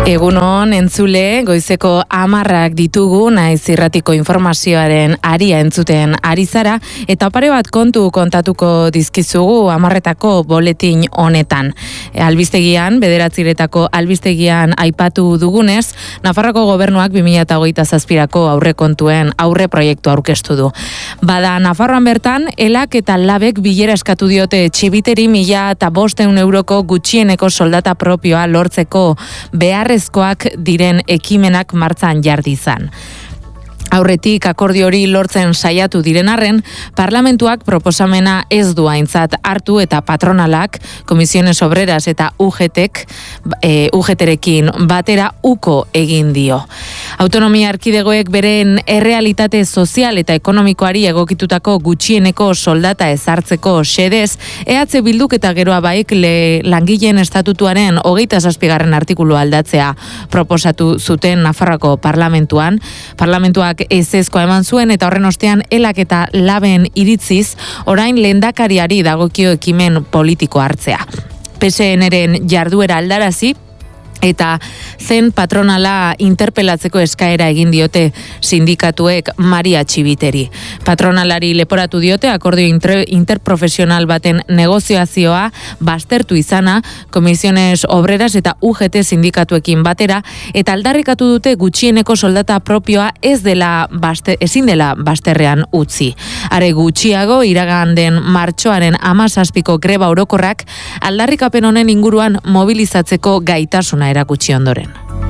Egunon entzule, goizeko 10 ditugu, naiz irratiko informazioaren aria entzuten ari zara, eta pare bat kontu kontatuko dizkizugu 10etako boletin honetan. Albistegian, 9 albistegian aipatu dugunez, Nafarroako gobernuak 2027ko aurrekontuen aurre proiektu aurkeztu du. Bada, Nafarroan bertan, elak eta labek bilera eskatu diote txibiteri 1.500 euroko gutxieneko soldata propioa lortzeko beharrezkoak diren ekimenak martxan jarri izan. Aurretik akordio hori lortzen saiatu diren arren, parlamentuak proposamena ez du aintzat hartu eta patronalak, Komisiones Obreras eta UGT-rekin batera uko egin dio. Autonomia erkidegoek beren errealitate sozial eta ekonomikoari egokitutako gutxieneko soldata ezartzeko xedez, EH Bilduk eta Geroa Baik langileen estatutuaren 27. artikulua aldatzea proposatu zuten Nafarroako parlamentuan. Parlamentuak ezezkoa eman zuen eta horren ostean elak eta laben iritziz orain lehendakariari dagokio ekimen politiko hartzea. PSN-ren jarduera aldarazi eta zen patronala interpelatzeko eskaera egin diote sindikatuek Maria Txibiteri. Patronalari leporatu diote akordio interprofesional baten negozioazioa baztertu izana, Komisiones Obreras eta UGT sindikatuekin batera, eta aldarrikatu dute gutxieneko soldata propioa ezin dela bazterrean utzi. Are gutxiago, iraganden martxoaren 17ko greba orokorrak aldarrikapen honen inguruan mobilizatzeko gaitasuna erakutsi ondoren.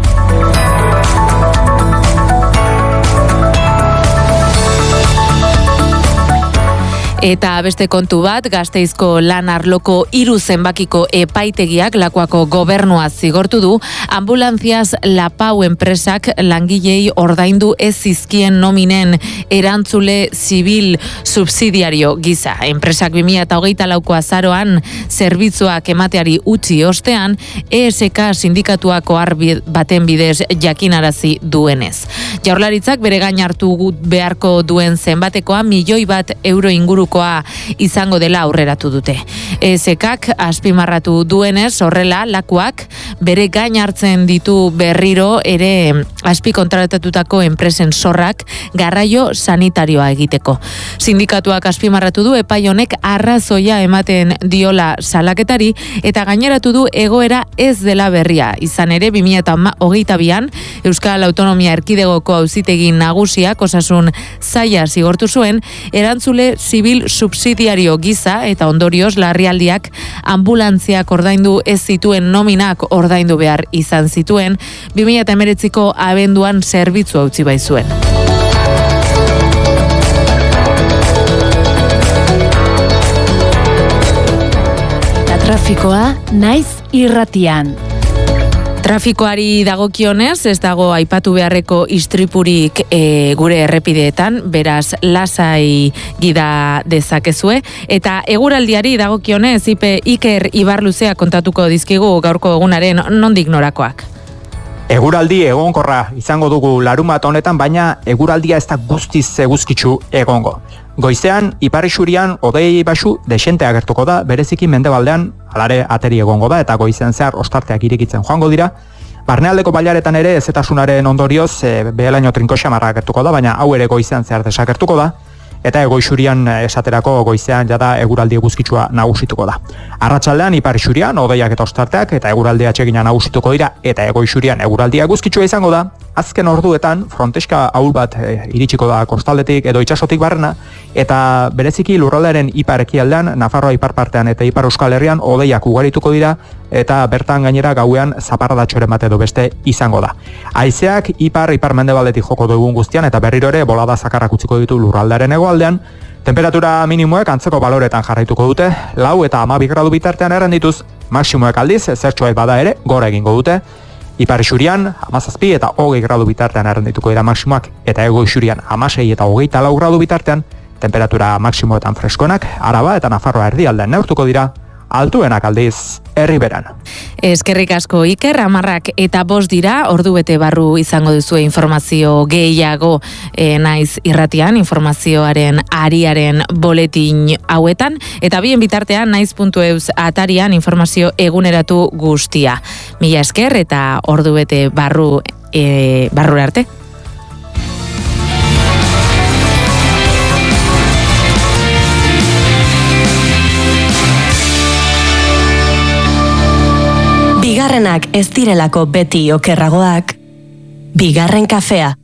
Eta beste kontu bat, Gasteizko lan arloko 3 zenbakiko epaitegiak Lakuako gobernua zigortu du, ambulantziaz Lapau enpresak langilei ordaindu ez zizkien nominen erantzule zibil subsidiario gisa. Enpresak 2024ko azaroan zerbitzuak emateari utzi ostean, ESK sindikatuako baten bidez jakinarazi duenez. Jaurlaritzak bere gain hartu beharko duen zenbatekoa €1.000.000 ingurukoa izango dela aurreratu dute. ESKak azpimarratu duenez horrela Lakuak bere gain hartzen ditu berriro ere azpikontratatutako enpresen zorrak garraio sanitarioa egiteko. Sindikatuak azpimarratu du epai honek arrazoia ematen diola salaketari eta gaineratu du egoera ez dela berria. Izan ere 2022an Euskal Autonomia Erkidegoko Auzitegi Nagusiak Osasun Saila zigortu zuen erantzule zibil subsidiario gisa eta ondorioz larrialdiak ambulantziak ordaindu ez zituen nominak ordaindu behar izan zituen 2019ko abenduan zerbitzua utzi baitzuen. Trafikoa naiz irratian. Trafikoari dagokionez, ez dago aipatu beharreko istripurik gure errepideetan, beraz lasai gida dezakezue. Eta eguraldiari dagokionez, Iker Ibarluzea kontatuko dizkigu gaurko egunaren nondik norakoak. Eguraldi egonkorra izango dugu larumat honetan, baina eguraldia ez da guztiz eguzkitsu egongo. Goizean, ipar isurian, hodei baxu desente agertuko da, bereziki mendebaldean alare ateri egongo da, eta goizean zehar ostarteak irekitzen joango dira. Barnealdeko bailaretan ere ezetasunaren ondorioz behelaino trinko xamarra agertuko da, baina hau ere goizean zehar desagertuko da, eta ego isurian esaterako goizean jada eguraldi eguzkitsua nagusituko da. Arratsaldean ipar isurian, hodeiak eta ostarteak, eta eguraldi atsegina nagusituko dira, eta ego isurian eguraldi eguzkitsua izango da. Azken orduetan, fronteska ahul bat iritsiko da kostaldetik edo itsasotik barrena, eta bereziki lurraldearen ipar ekialdean, Nafarroa ipar partean eta ipar Euskal Herrian hodeiak ugarituko dira, eta bertan gainera gauean zaparradatxoren bat edo beste izango da. Haizeak ipar mendebaldetik joko dugun guztian, eta berriro ere bolada zakarrak utziko ditu lurraldearen hegoaldean. Temperatura minimoek antzeko baloretan jarraituko dute, 4 eta 12 gradu bitartean errendituz, maksimoek aldiz, zertxoet bada ere, gora egingo dute. Ipar isurian, 17 eta 20 gradu bitartean errendituko dira maksimoak, eta ego isurian 16 eta 24 gradu bitartean, temperatura maksimoetan freskoenak, Araba eta Nafarroa erdialdean neurtuko dira, altuenak aldiz herriberan. Eskerrik asko Iker, 10:05 dira, ordu bete barru izango duzue informazio gehiago naiz irratian, informazioaren ariaren boletin hauetan, eta bien bitartean naiz.eus atarian informazio eguneratu guztia. Mila esker eta ordu bete barrura arte. Bigarrenak ez direlako beti okerragoak, bigarren kafea.